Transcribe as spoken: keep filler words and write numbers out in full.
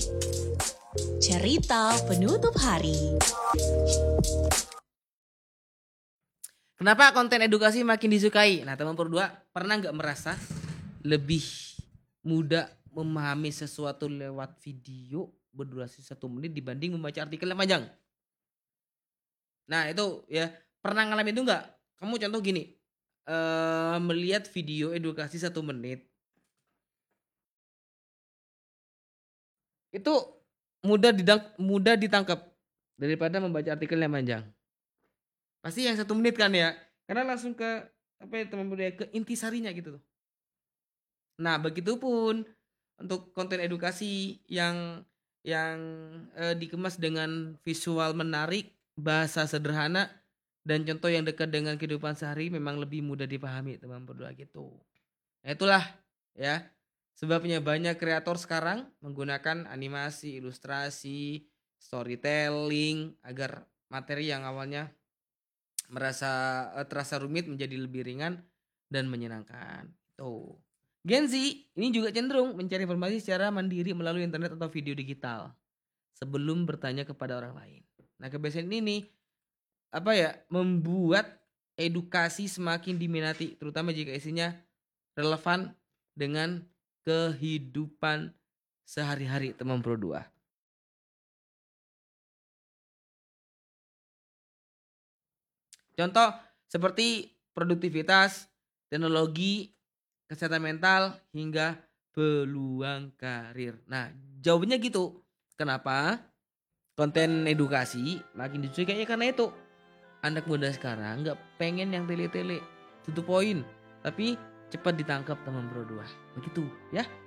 Cerita penutup hari. Kenapa konten edukasi makin disukai? Nah, teman berdua pernah nggak merasa lebih mudah memahami sesuatu lewat video berdurasi satu menit dibanding membaca artikel yang panjang? Nah, itu ya pernah ngalamin itu nggak? Kamu contoh gini, eh, melihat video edukasi satu menit itu mudah didang- mudah ditangkap daripada membaca artikel yang panjang. Pasti yang satu menit kan ya, karena langsung ke apa ya teman budaya ke intisarinya gitu tuh. Nah, begitupun untuk konten edukasi yang yang eh, dikemas dengan visual menarik, bahasa sederhana, dan contoh yang dekat dengan kehidupan sehari memang lebih mudah dipahami teman berdua gitu. Nah, itulah ya sebabnya banyak kreator sekarang menggunakan animasi, ilustrasi, storytelling agar materi yang awalnya merasa eh, terasa rumit menjadi lebih ringan dan menyenangkan. Tuh. Gen Z ini juga cenderung mencari informasi secara mandiri melalui internet atau video digital sebelum bertanya kepada orang lain. Nah, kebiasaan ini apa ya membuat edukasi semakin diminati terutama jika isinya relevan dengan kehidupan sehari-hari teman pro dua. Contoh seperti produktivitas, teknologi, kesehatan mental, hingga peluang karir. Nah, jawabannya gitu. Kenapa? Konten edukasi makin disukai kayaknya karena itu. Anak muda sekarang nggak pengen yang tele-tele, to the point, tapi cepat ditangkap teman bro dua. Begitu ya.